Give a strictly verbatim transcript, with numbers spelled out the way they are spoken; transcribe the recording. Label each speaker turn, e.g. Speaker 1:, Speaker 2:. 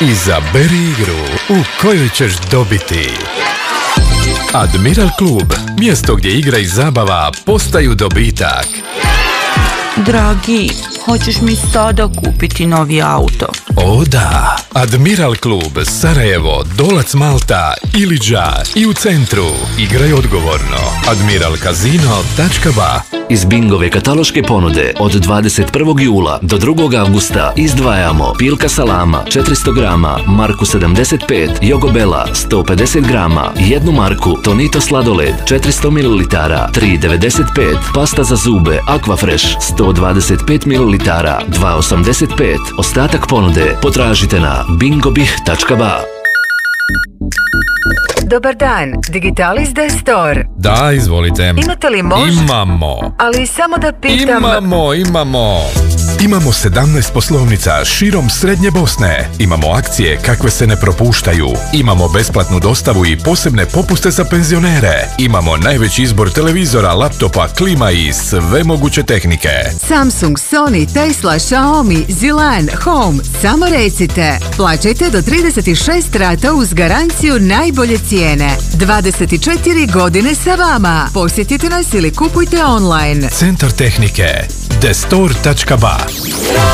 Speaker 1: Izaberi igru u kojoj ćeš dobiti. Admiral klub, mjesto gdje igra i zabava postaju dobitak.
Speaker 2: Dragi, hoćeš mi sada kupiti novi auto?
Speaker 1: O da, Admiral klub, Sarajevo, Dolac Malta, Iliđa i u centru. Igraj odgovorno. admiral casino tačka ba.
Speaker 3: Iz Bingove kataloške ponude od dvadeset prvog jula do drugog avgusta izdvajamo Pilka salama četiristo grama, marku sedamdeset pet, Jogobela sto pedeset grama, jednu marku Tonito sladoled četiristo mililitara, tri devedeset pet, pasta za zube Aquafresh sto dvadeset pet mililitara, dva osamdeset pet. Ostatak ponude potražite na bingobih tačka ba.
Speaker 4: Dobar dan, Digitalis de Store.
Speaker 1: Da, izvolite.
Speaker 4: Imate li mož?
Speaker 1: Imamo.
Speaker 4: Ali samo da pitam...
Speaker 1: Imamo, imamo. Imamo sedamnaest poslovnica širom Srednje Bosne. Imamo akcije kakve se ne propuštaju. Imamo besplatnu dostavu i posebne popuste za penzionere. Imamo najveći izbor televizora, laptopa, klima i sve moguće tehnike.
Speaker 5: Samsung, Sony, Tesla, Xiaomi, Zilan, Home. Samo recite. Plaćajte do trideset šest rata uz garanciju najbolje cijene. dvadeset četiri godine sa vama. Posjetite nas ili kupujte online.
Speaker 1: Centar tehnike. de store tačka ba.